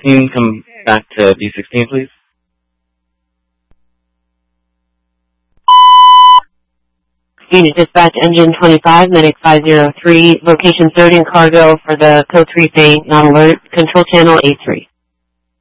B16, come back to B16, please. Unit dispatch, engine 25, medic 503, location 3rd and cargo for the code 3 saying non-alert, control channel A3.